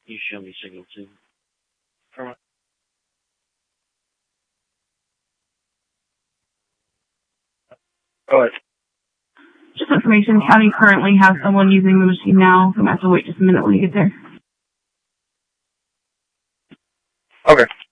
You show me signal too. From what? Just information, county currently has someone using the machine now, so I'm going to have to wait just a minute when you get there. Okay.